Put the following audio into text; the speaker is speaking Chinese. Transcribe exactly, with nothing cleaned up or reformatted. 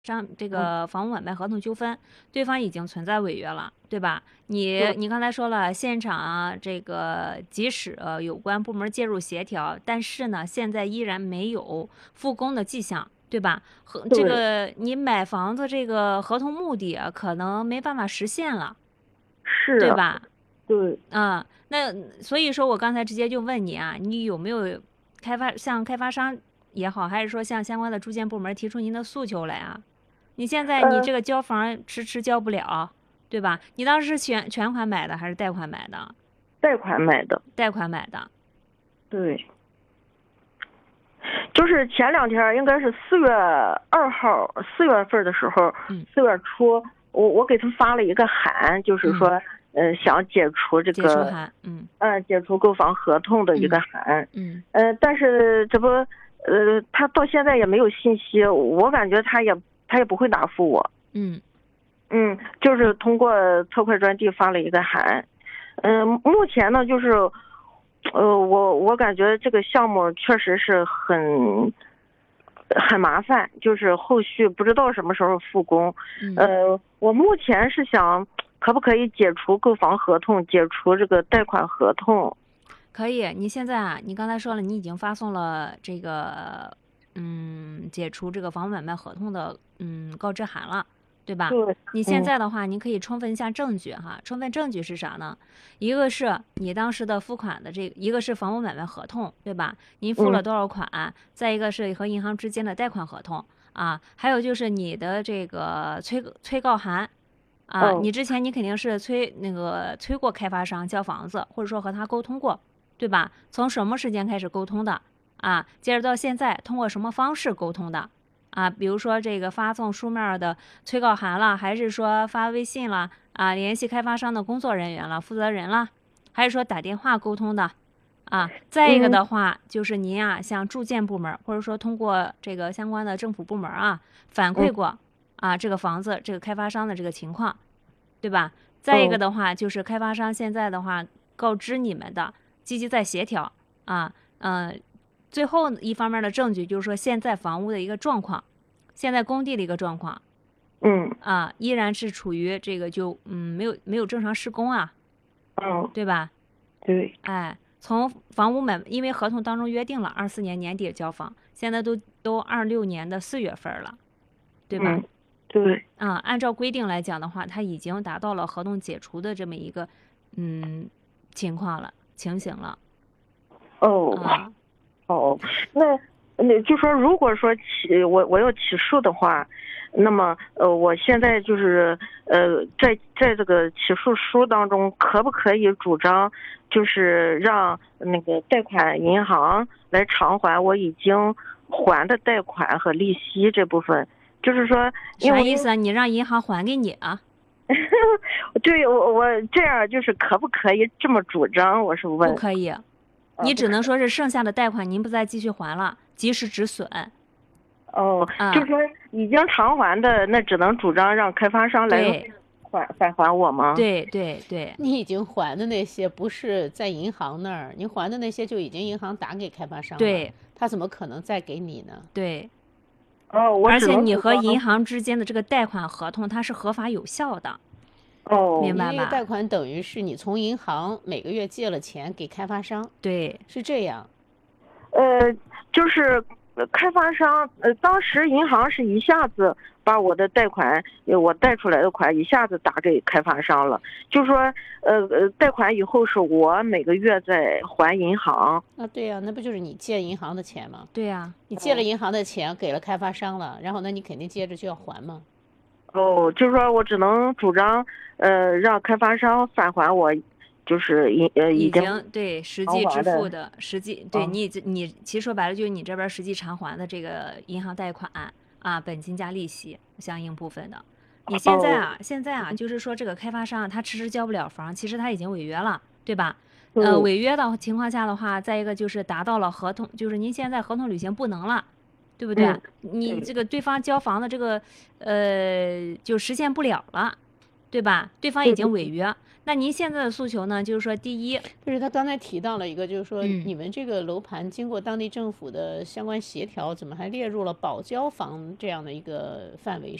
上这嗯， 个房屋买卖合同纠纷，对方已经存在违约了，对吧？你对你刚才说了，现场啊这个即使呃有关部门介入协调，但是呢，现在依然没有复工的迹象，对吧？和这对， 个你买房子这个合同目的啊可能没办法实现了，对是， 吧？ 对， 啊，那所以说我刚才直接就问你啊，你有没有开发向开发商也好，还是说向相关的住建部门提出您的诉求来啊？你现在你呃， 这个交房迟迟交不了，对吧？你当时是全全款买的还是贷款买的？ 贷款买的， 贷款买的。 对，就是前两天应该是四月二号，四月份的时候， 嗯四月初，我我给他发了一个函，就是说， 嗯， 呃，想解除这个， 解除函。嗯呃，解除购房合同的一个嗯函， 嗯呃，但是这不，呃，他到现在也没有信息，我感觉他也他也不会答复我。 嗯嗯，就是通过特快专递发了一个函。嗯，目前呢，就是，呃，我我感觉这个项目确实是很很麻烦，就是后续不知道什么时候复工。 嗯， 呃，我目前是想，可不可以解除购房合同，解除这个贷款合同？ 可以。你现在啊，你刚才说了，你已经发送了这个嗯解除这个房屋买卖合同的嗯告知函了，对吧？ 对， 你现嗯在的话，您可以充分一下证据哈。充分证据是啥呢？一个是你当时的付款的这个，一个是房屋买卖合同，对吧？您付了嗯， 多少款？再一个是和银行之间的贷款合同啊，还有就是你的这个催催告函。啊， 哦， 你之前你肯定是催那个催过开发商交房子，或者说和他沟通过，对吧？从什么时间开始沟通的？啊，接着到现在通过什么方式沟通的？啊，比如说这个发送书面的催告函了，还是说发微信了？啊，联系开发商的工作人员了、负责人了，还是说打电话沟通的？啊，再一个嗯的话，就是您啊，向住建部门或者说通过这个相关的政府部门啊反嗯， 馈过啊这个房子这个开发商的这个情况，对吧？再一个哦， 的话，就是开发商现在的话告知你们的，积极在协调啊，嗯、最后一方面的证据就是说现在房屋的一个状况，现在工地的一个状况嗯啊，依然是处于这个就嗯没有没有正常施工啊， 嗯， 对吧？ 对， 哎，从房屋买，因为合同当中约定了二四年年底交房，现在都都二六年的四月份了，对吧？ 嗯对， 啊，按照规定来讲的话，它已经达到了合同解除的这么一个嗯情况了，情形了哦。 啊。 哦，那那就说，如果说起我我要起诉的话，那么呃，我现在就是呃，在在这个起诉书当中，可不可以主张，就是让那个贷款银行来偿还我已经还的贷款和利息这部分？就是说，因为啥意思啊？你让银行还给你啊？ 对我我这样就是可不可以这么主张？我是问， 不可以， 啊， 你不可。 只能说是剩下的贷款您不再继续还了，及时止损哦，就是啊。 说已经偿还的，那只能主张让开发商来对还返还我吗？ 对对对你已经还的那些不是在银行那儿，你还的那些就已经银行打给开发商了， 对他怎么可能再给你呢？ 对， 哦，我而且只能你和银主张。 行之间的这个贷款合同，它是合法有效的，明哦， 你这个白吧？ 贷款等于是你从银行每个月借了钱给开发商， 对是这样。 呃，就是呃开发商，呃，当时银行是一下子把我的贷款，呃我贷出来的款一下子打给开发商了，就说，呃呃，贷款以后是我每个月在还银行。 啊，对呀、那不就是你借银行的钱吗？ 对呀、 你借了银行的钱给了开发商了，然后呢，你肯定接着就要还吗？ 哦，就是说我只能主张，呃，让开发商返还我，就是已呃已已经经对实偿际支还的。 付的实际对啊， 你已经你其实说白了就是你这边实际偿还的这个银行贷款啊，本金加利息相应部分的。你现在哦， 啊，现在啊，就是说这个开发商啊他迟迟交不了房，其实他已经违约了，对吧？呃， 对， 违约的情况下的话，再一个就是达到了合同，就是您现在合同履行不能了，对不对？ 嗯， 你对， 这个对方交房的这个呃就实现不了了， 对吧？对方已经违约，那您现在的诉求呢？就是说，第一， 就是他刚才提到了一个，就是说嗯你们这个楼盘经过当地政府的相关协调，怎么还列入了保交房这样的一个范围